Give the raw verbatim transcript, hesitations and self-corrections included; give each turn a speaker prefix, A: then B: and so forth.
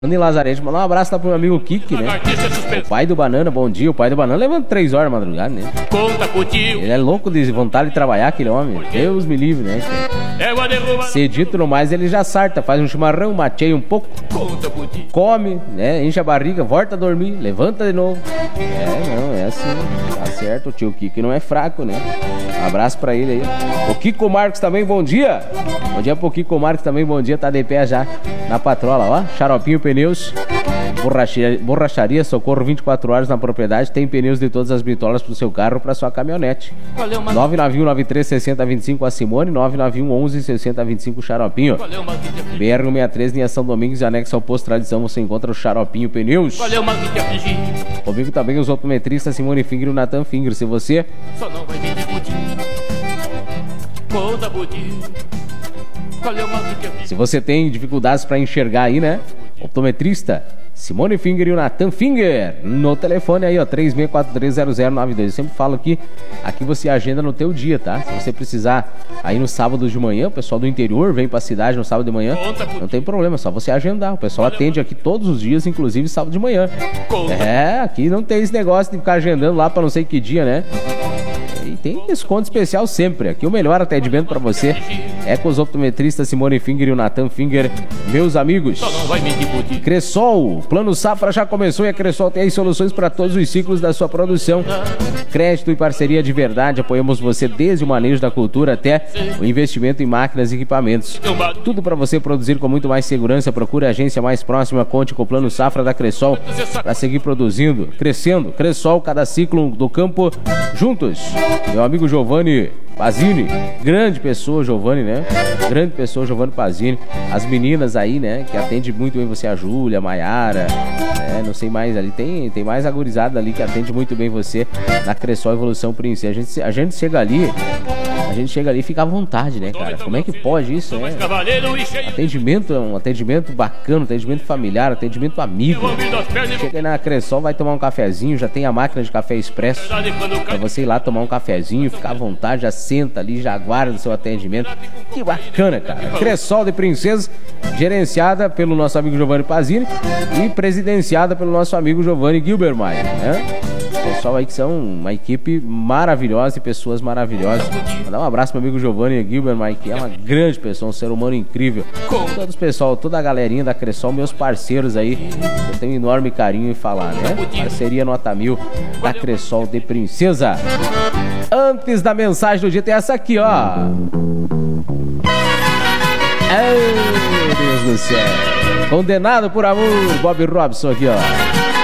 A: Em Lazarete, mandar um abraço lá pro meu amigo Kiki, né? O pai do Banana, bom dia. O pai do Banana levanta três horas da madrugada, né? Ele é louco de vontade de trabalhar, aquele homem. Deus me livre, né? Cedito no mais, ele já sarta, faz um chimarrão, mateia um pouco, come, né? Enche a barriga, volta a dormir, levanta de novo. É, não, é assim, tá certo. O tio Kiki não é fraco, né? Um abraço pra ele aí. O Kiko Marques também, bom dia. Bom dia pro Kiko Marques também, bom dia. Tá de pé já na patrola, ó. Xaropinho Pneus, borracharia, borracharia, socorro vinte e quatro horas na propriedade. Tem pneus de todas as bitolas pro seu carro, pra sua caminhonete. nove nove um nove três seis zero dois cinco a Simone, nove nove um onze seis zero dois cinco Xaropinho. B R cento e sessenta e três, linha São Domingos e anexo ao posto Tradição, você encontra o Xaropinho Pneus. Comigo também os optometristas Simone Finger e o Nathan Finger. Se você só não vai me discutir. Se você tem dificuldades para enxergar aí, né? Optometrista Simone Finger e o Nathan Finger no telefone aí, ó, três seis quatro três zero zero nove dois. Eu sempre falo que aqui você agenda no teu dia, tá? Se você precisar aí no sábado de manhã, o pessoal do interior vem pra cidade no sábado de manhã, não tem problema, é só você agendar. O pessoal atende aqui todos os dias, inclusive sábado de manhã. É, aqui não tem esse negócio de ficar agendando lá pra não sei que dia, né? E tem desconto especial sempre. Aqui o melhor atendimento pra você é com os optometristas Simone Finger e o Nathan Finger, meus amigos. Cressol, Plano Safra já começou e a Cressol tem aí soluções para todos os ciclos da sua produção. Crédito e parceria de verdade, apoiamos você desde o manejo da cultura até o investimento em máquinas e equipamentos. Tudo para você produzir com muito mais segurança. Procure a agência mais próxima, conte com o Plano Safra da Cressol para seguir produzindo, crescendo. Cressol, cada ciclo do campo juntos. Meu amigo Giovanni Pazini, grande pessoa, Giovanni, né? Grande pessoa, Giovanni Pazini. As meninas aí, né? Que atende muito bem você, a Júlia, a Maiara, né? Não sei mais ali. Tem, tem mais a gurizada ali que atende muito bem você na Cressol Evolução Princesa. A gente, a gente chega ali, a gente chega ali e fica à vontade, né, cara? Como é que pode isso, né? Atendimento, um atendimento bacana, atendimento familiar, atendimento amigo. Chega aí na Cressol, vai tomar um cafezinho, já tem a máquina de café expresso pra você ir lá tomar um cafezinho, ficar à vontade, já senta ali, já aguarda o seu atendimento. Que bacana, cara. Cressol de Princesa, gerenciada pelo nosso amigo Giovanni Pazini e presidenciada pelo nosso amigo Giovanni Gilbermeier, né? Pessoal aí que são uma equipe maravilhosa e pessoas maravilhosas. Vou dar um abraço pro meu amigo Giovanni Gilbermeier, que é uma grande pessoa, um ser humano incrível. Todos pessoal, toda a galerinha da Cressol, meus parceiros aí, eu tenho um enorme carinho em falar, né? Parceria nota mil da Cressol de Princesa. Antes da mensagem do dia tem essa aqui, ó. Ai, Deus do céu. Condenado por amor, Bob Robson aqui, ó.